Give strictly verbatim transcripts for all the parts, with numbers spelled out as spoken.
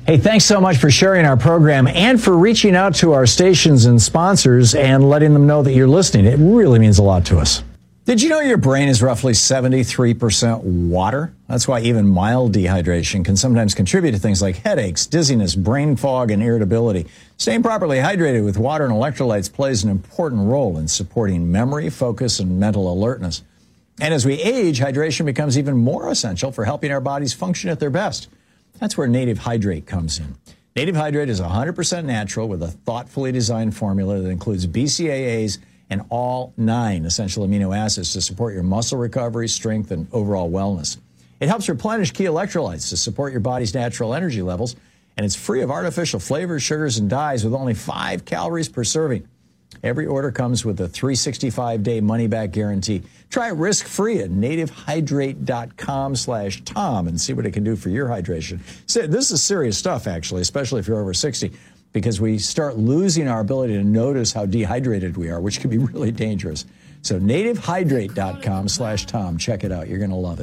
Hey, thanks so much for sharing our program and for reaching out to our stations and sponsors and letting them know that you're listening. It really means a lot to us. Did you know your brain is roughly seventy-three percent water? That's why even mild dehydration can sometimes contribute to things like headaches, dizziness, brain fog, and irritability. Staying properly hydrated with water and electrolytes plays an important role in supporting memory, focus, and mental alertness. And as we age, hydration becomes even more essential for helping our bodies function at their best. That's where Native Hydrate comes in. Native Hydrate is one hundred percent natural with a thoughtfully designed formula that includes B C A As and all nine essential amino acids to support your muscle recovery, strength, and overall wellness. It helps replenish key electrolytes to support your body's natural energy levels, and it's free of artificial flavors, sugars, and dyes with only five calories per serving. Every order comes with a three hundred sixty-five day money-back guarantee. Try it risk-free at nativehydrate.com slash Tom and see what it can do for your hydration. So this is serious stuff, actually, especially if you're over sixty. Because we start losing our ability to notice how dehydrated we are, which can be really dangerous. So nativehydrate.com slash Tom. Check it out. You're going to love it.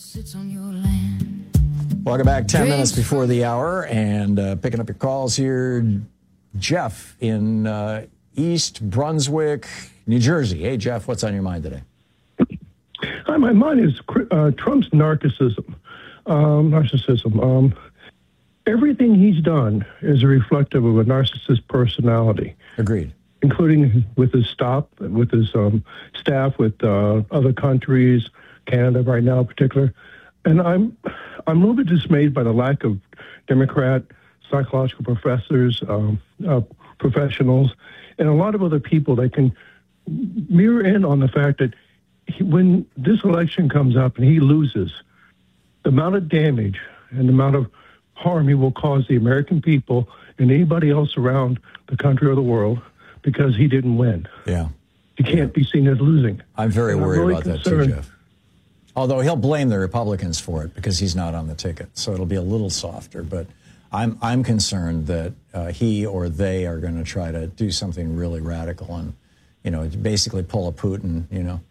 Welcome back. ten minutes before the hour. And uh, picking up your calls here, Jeff in uh, East Brunswick, New Jersey. Hey, Jeff, what's on your mind today? Hi, my mind is uh, Trump's narcissism. Um, narcissism. Um, Everything he's done is reflective of a narcissist personality. Agreed. Including with his stop, with his um, staff, with uh, other countries, Canada right now in particular. And I'm I'm a little bit dismayed by the lack of Democrat psychological professors, um, uh, professionals, and a lot of other people that can mirror in on the fact that he, when this election comes up and he loses, the amount of damage and the amount of harm he will cause the American people and anybody else around the country or the world because he didn't win. Yeah. He can't yeah. be seen as losing. I'm very and worried I'm really about concerned. that too, Jeff. Although he'll blame the Republicans for it because he's not on the ticket. So it'll be a little softer. But I'm I'm concerned that uh, he or they are going to try to do something really radical and, you know, basically pull a Putin, you know.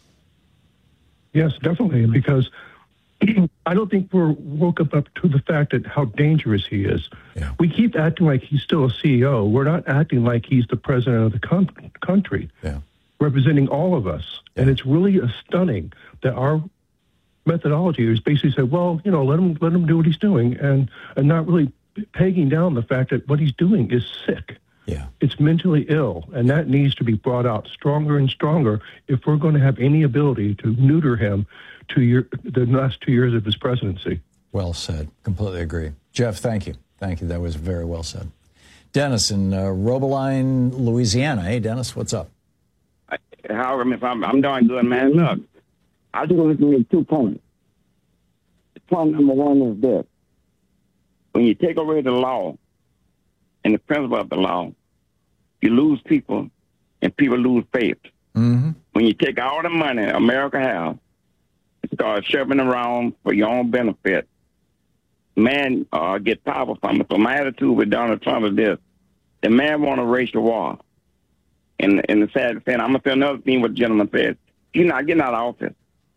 Yes, definitely. Because I don't think we're woke up, up to the fact that how dangerous he is. Yeah. We keep acting like he's still a C E O. We're not acting like he's the president of the con- country, yeah. representing all of us. Yeah. And it's really stunning that our methodology is basically say, well, you know, let him let him do what he's doing, and and not really pegging down the fact that what he's doing is sick. Yeah. It's mentally ill, and that needs to be brought out stronger and stronger if we're going to have any ability to neuter him to year, the last two years of his presidency. Well said. Completely agree. Jeff, thank you. Thank you. That was very well said. Dennis in uh, Robeline, Louisiana. Hey, Dennis, what's up? However, if I'm, I'm doing good, man. Look, I just want to make two points. Point number one is this. When you take away the law and the principle of the law, you lose people and people lose faith. Mm-hmm. When you take all the money America has, start shoving around for your own benefit, man uh, get power from it. So my attitude with Donald Trump is this. The man want a racial war. And, and the sad thing, I'm going to say another thing what the gentleman said. He's not getting out of office.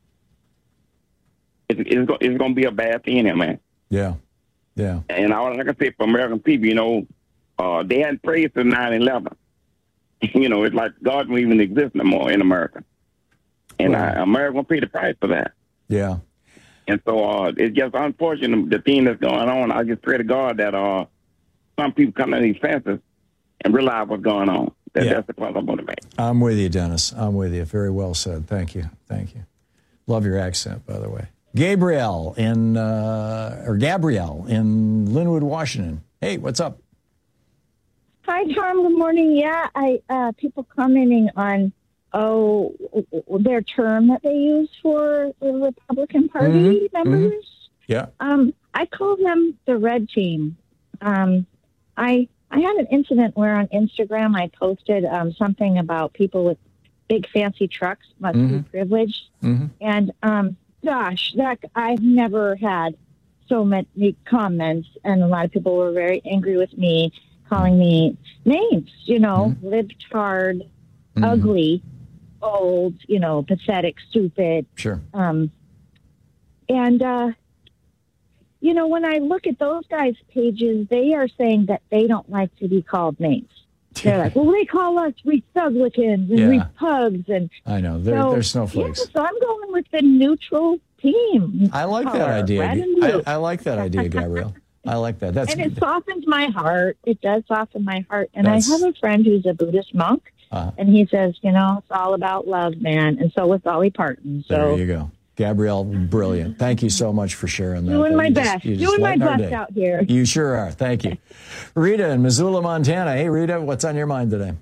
It's, it's, go, it's going to be a bad thing here, man. Yeah, yeah. And all I can say for American people, you know, uh, they hadn't prayed since nine eleven. You know, it's like God don't even exist no more in America. And Right. uh, America going to pay the price for that. Yeah. And so uh, it's just unfortunate, the thing that's going on. I just pray to God that uh, some people come to these fences and realize what's going on. That, Yeah. That's the point I'm going to make. I'm with you, Dennis. I'm with you. Very well said. Thank you. Thank you. Love your accent, by the way. Gabrielle in, uh, or Gabrielle in Linwood, Washington. Hey, what's up? Hi, Tom. Good morning. Yeah, I uh, people commenting on oh their term that they use for the Republican Party Mm-hmm. members. Mm-hmm. Yeah. Um, I call them the red team. Um, I I had an incident where on Instagram I posted um, something about people with big fancy trucks must Mm-hmm. be privileged, Mm-hmm. and um, gosh, that I've never had so many comments, and a lot of people were very angry with me, calling me names, you know, Mm-hmm. libtard, Mm-hmm. ugly, old, you know, pathetic, stupid. Sure. Um, and uh, you know, when I look at those guys' pages, they are saying that they don't like to be called names. They're like, well, they call us Republicans and Yeah. Repugs. And I know. They're, so, they're snowflakes. Yeah, so I'm going with the neutral team. I like color, that idea. red and blue. I, I like that idea, Gabrielle. I like that. That's and it softens my heart. It does soften my heart. And That's, I have a friend who's a Buddhist monk, uh, and he says, you know, it's all about love, man. And so was Dolly Parton. So there you go. Gabrielle, brilliant. Thank you so much for sharing that. Doing that my you best. Just, you Doing my best day. out here. You sure are. Thank you. Rita in Missoula, Montana. Hey, Rita, what's on your mind today?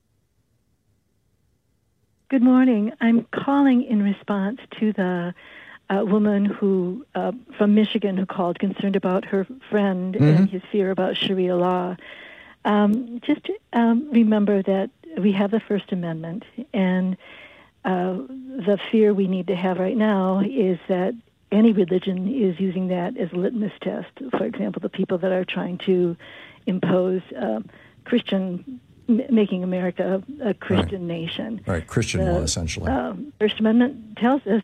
Good morning. I'm calling in response to the uh, woman who uh, from Michigan who called concerned about her friend mm-hmm. and his fear about Sharia law. Um, just um, remember that we have the First Amendment, and uh, the fear we need to have right now is that any religion is using that as a litmus test. For example, the people that are trying to impose uh, Christian making America a Christian right. nation. Right, Christian the, law, essentially. Um, First Amendment tells us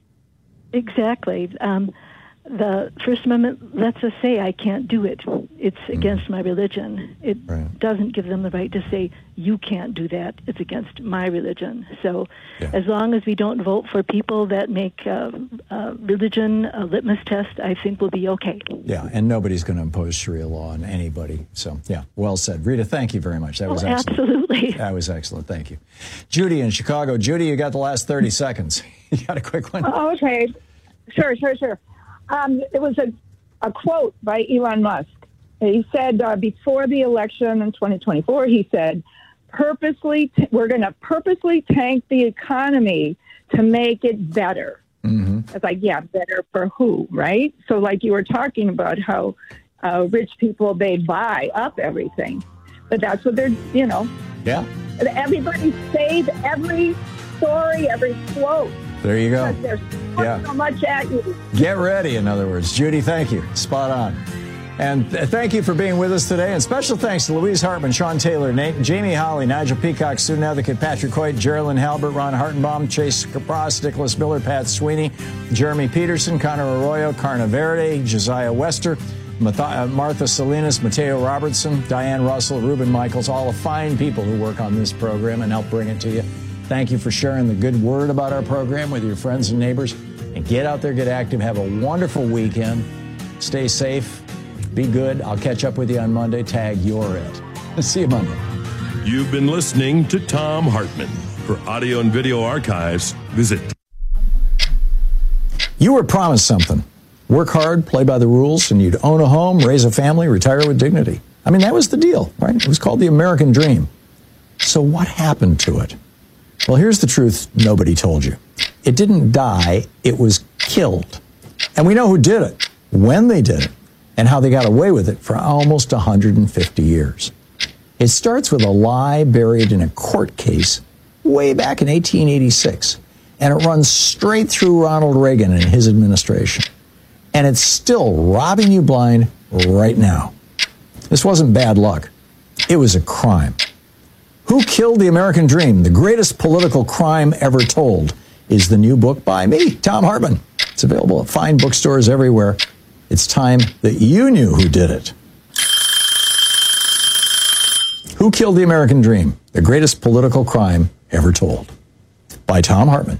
exactly. Um, the First Amendment lets us say, I can't do it. It's mm. against my religion. It right. doesn't give them the right to say, you can't do that. It's against my religion. So yeah. as long as we don't vote for people that make uh, uh, religion a litmus test, I think we'll be okay. Yeah, and nobody's going to impose Sharia law on anybody. So, yeah, well said. Rita, thank you very much. That was oh, excellent. Absolutely. That was excellent. Thank you. Judy in Chicago. Judy, you got the last thirty seconds. You got a quick one? Oh, okay. Sure, sure, sure. Um, it was a, a quote by Elon Musk. He said uh, before the election in twenty twenty-four, he said, purposely, t- we're going to purposely tank the economy to make it better. Mm-hmm. It's like, yeah, better for who, right? So like you were talking about how uh, rich people, they buy up everything. But that's what they're, you know. Yeah. Everybody save every story, every quote. There you go. Because there's yeah. so much at you. Get ready, in other words. Judy, thank you. Spot on. And th- thank you for being with us today. And special thanks to Louise Hartman, Sean Taylor, Nate, Jamie Holly, Nigel Peacock, student advocate Patrick Coit, Geraldine Halbert, Ron Hartenbaum, Chase Capras, Nicholas Miller, Pat Sweeney, Jeremy Peterson, Connor Arroyo, Carna Verde, Josiah Wester, Martha, Martha Salinas, Mateo Robertson, Diane Russell, Ruben Michaels, all the fine people who work on this program and help bring it to you. Thank you for sharing the good word about our program with your friends and neighbors. And get out there, get active, have a wonderful weekend. Stay safe, be good. I'll catch up with you on Monday. Tag You're It. See you Monday. You've been listening to Thom Hartmann. For audio and video archives, visit. You were promised something. Work hard, play by the rules, and you'd own a home, raise a family, retire with dignity. I mean, that was the deal, right? It was called the American Dream. So what happened to it? Well, here's the truth nobody told you. It didn't die, it was killed. And we know who did it, when they did it, and how they got away with it for almost one hundred fifty years. It starts with a lie buried in a court case way back in eighteen eighty-six, and it runs straight through Ronald Reagan and his administration. And it's still robbing you blind right now. This wasn't bad luck. It was a crime. Who Killed the American Dream? The Greatest Political Crime Ever Told is the new book by me, Thom Hartmann. It's available at fine bookstores everywhere. It's time that you knew who did it. Who Killed the American Dream? The Greatest Political Crime Ever Told by Thom Hartmann.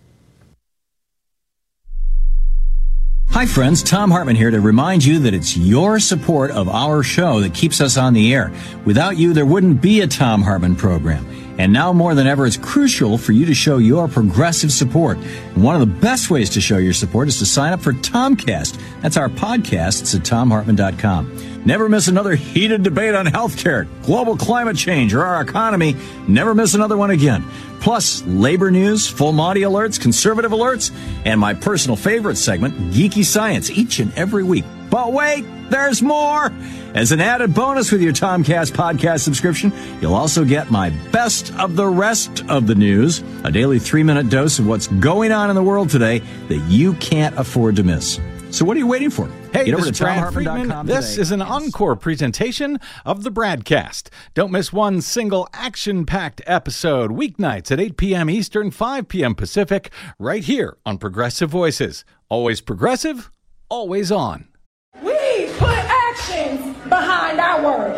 Hi, friends. Thom Hartmann here to remind you that it's your support of our show that keeps us on the air. Without you, there wouldn't be a Thom Hartmann program. And now more than ever, it's crucial for you to show your progressive support. And one of the best ways to show your support is to sign up for Tomcast. That's our podcast. It's at thom hartmann dot com. Never miss another heated debate on healthcare, global climate change, or our economy. Never miss another one again. Plus, labor news, full Monty alerts, conservative alerts, and my personal favorite segment, Geeky Science, each and every week. But wait, there's more! As an added bonus with your Tomcast podcast subscription, you'll also get my best of the rest of the news, a daily three-minute dose of what's going on in the world today that you can't afford to miss. So what are you waiting for? Hey, Get this is Brad Friedman. This today. is an encore presentation of the Bradcast. Don't miss one single action-packed episode, weeknights at eight p.m. Eastern, five p.m. Pacific, right here on Progressive Voices. Always progressive, always on. Whee! we put actions behind our words.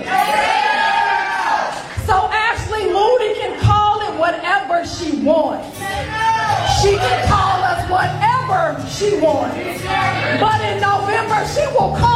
So Ashley Moody can call it whatever she wants. She can call us whatever she wants. But in November, she will call